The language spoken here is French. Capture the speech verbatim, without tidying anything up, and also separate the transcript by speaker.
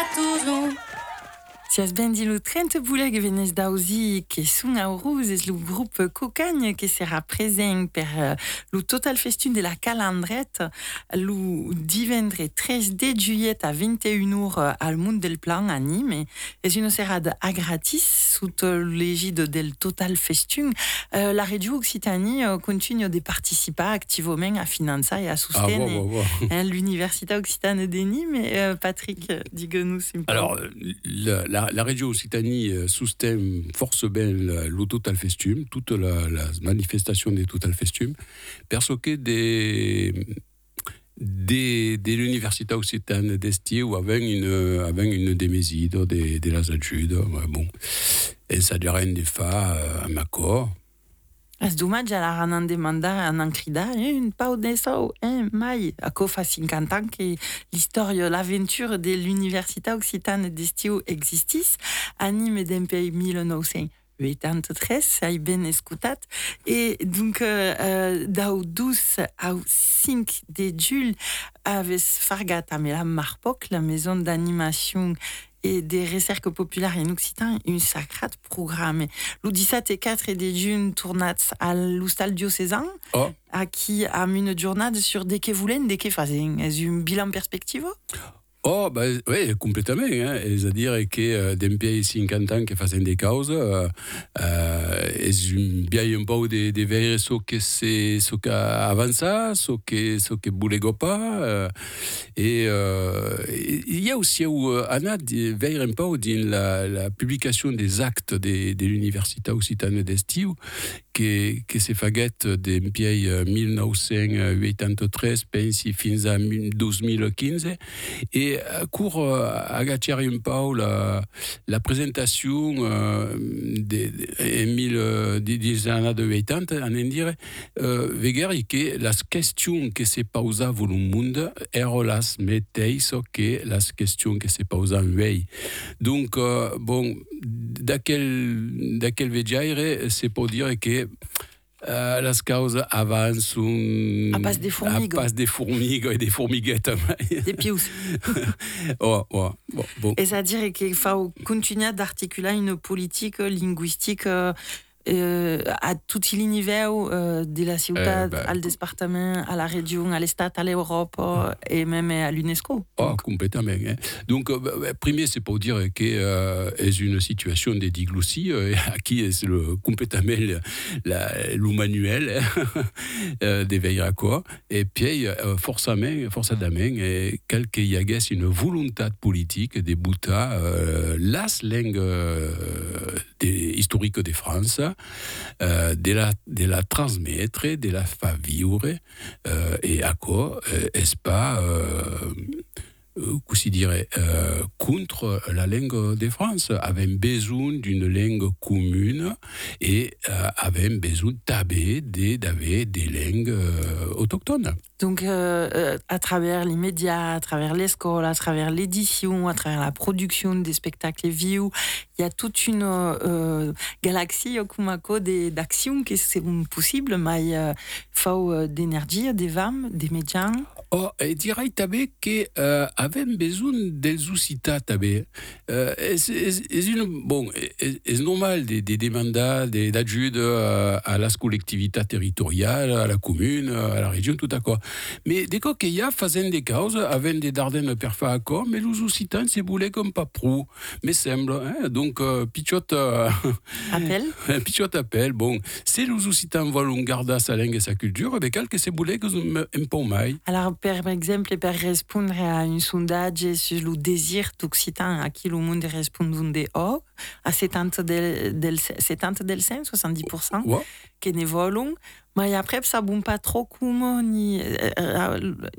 Speaker 1: toujours.
Speaker 2: Sias ben di lo trenta bouleg venez daouzi ke soun a rouz ez lo groupe Cocagne ke sera present per uh, lo total festun de la calandret lo divendre treize de juillet a vingt et une heures al Munt del Plan a Nîmes ez une serrade a gratis sous l'égide del total festun. Uh, la région Occitanie uh, continue de participer activement à financer et à soutenir
Speaker 3: ah, wow, wow, wow.
Speaker 2: hein, l'Université Occitane de Nîmes. Et, uh, Patrick, dis-nous un peu.
Speaker 3: Alors, la, la, la région Occitanie soutient force bien le Total Festum, toute la, la manifestation des Total Festum, parce que des, des, de l'Université Occitane d'Esti ou avec une, avec une des mésides, des, des las ajudes, bon, et ça dirait des fa à Macor.
Speaker 2: Es dommage a la ranan demanda an crida un pau de sau, hein, mai. A co fa cinquante ans que l'histoire, l'aventure de l'Université Occitane d'Estiu existis, a Nîmes d'empei mille neuf cents huitanta-tres, ai ben escutat, et donc euh, euh, dau douze au cinq de juillet aves fargat a la Marpoc, la maison d'animation et des recherches populaires en occitan, un sacré programme. Le dix-sept et quatre de juin, tournat à l'hostal diocésain,
Speaker 3: oh.
Speaker 2: à qui a une journée sur des que voulaient, des que faisaient. Est-ce un bilan perspective?
Speaker 3: Oh, bah, oui, complètement. Hein. C'est-à-dire que euh, depuis cinquante ans que font des causes, euh, euh, il y a un peu de, de veiller sur ce que c'est, ce qui avance, ce que, ce que ne voulait pas. Euh, et euh, il y a aussi, où Anna veille un peu dans la, la publication des actes de, de l'Université Occitane d'Esti, que, que s'est fait depuis mille neuf cent huitanta-tres, pensi, fins à douze mille quinze. Et à court à agacciare un peu la, la présentation euh, de, de, mille, des années de huitanta, on en dirait, euh, veguer que las questions que se pausaven au monde ero las mateixes que las questions que se pausaven vei. Donc, euh, bon, d'aquel, d'aquel vegaire, c'est pour dire que Uh, las causes avancent
Speaker 2: à passe des fourmigues
Speaker 3: à passe des fourmigues et des fourmiguettes
Speaker 2: des pious
Speaker 3: oh, oh, bon, bon.
Speaker 2: Et ça dire qu'il faut continuer d'articuler une politique linguistique euh, euh, à tout l'univers euh, de la ciutat, eh ben, al département, à la région, à l'État, à l'Europe euh, et même à l'UNESCO.
Speaker 3: Oh, complètement. Hein. Donc, euh, premier, c'est pour dire que euh, est une situation de diglossie euh, qui est le, complètement l'humanuel euh, des veilles à quoi. Et puis, euh, forcément, forcément, et quelque y a une volonté politique de bouter euh, las langues euh, historiques de France. Euh, de, la, de la transmettre, de la faire vivre, euh, et à quoi euh, est-ce pas, euh, euh, comment dirait, euh, contre la langue de France, avait besoin d'une langue commune et euh, avait besoin d'avoir des, d'avoir des langues euh, autochtones.
Speaker 2: Donc, euh, à travers les médias, à travers l'école, à travers l'édition, à travers la production des spectacles vivants, il y a toute une euh, galaxie d'actions qui sont possibles, mais il euh, faut d'énergie, des femmes, des médias.
Speaker 3: Oh, et dirais tabe que euh, avait besoin des Occitans tabe. Euh, est une bon, est normal des des demandes des d'aide euh, à la collectivité territoriale, à la commune, à la région, tout à quoi. Mais dès qu'il y a faisant des causes, avec des dardennes per faire accord, mais les Occitans c'est boulé comme pas prou, mais semble. Hein, donc euh, Pichot euh,
Speaker 2: appel.
Speaker 3: Pichot appel. Bon, si les Occitans veulent garder sa langue et sa culture, avec elle que c'est boulé que un peu mai.
Speaker 2: Alors, par exemple, pour répondre à un sondage sur le désir d'Occitan, à qui le monde répond de oh, à soixante-dix pour cent, soixante-dix pour cent,
Speaker 3: ouais.
Speaker 2: qui ne veulent, mais après, ça ne bombe pas trop comme ni.